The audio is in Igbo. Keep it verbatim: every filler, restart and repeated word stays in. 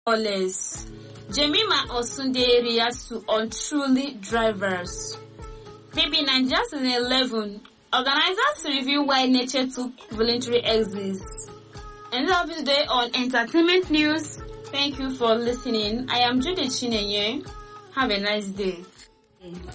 lawless. Jemima Osunde reacts to unruly drivers. B B Nigeria Season eleven. Organizers review why nature took voluntary exits. And that'll be today on Entertainment News. Thank you for listening. I am Judy Chinenye. Have a nice day.